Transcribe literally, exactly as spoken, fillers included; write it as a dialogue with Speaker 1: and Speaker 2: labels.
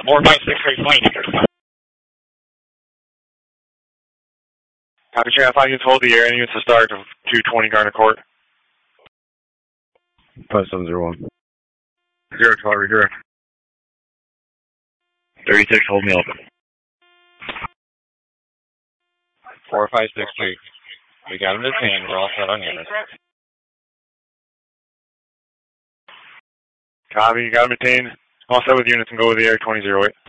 Speaker 1: four five six three flight.
Speaker 2: Copy, Channel five units, hold the air units to start of two twenty Garner Court.
Speaker 3: five seven zero one.
Speaker 2: Zero twelve, redirect.
Speaker 3: thirty-six, hold me open.
Speaker 1: four five six three. We got him detained. We're all set on units.
Speaker 2: Copy, you got him detained. All set with units and go with the air twenty oh eight.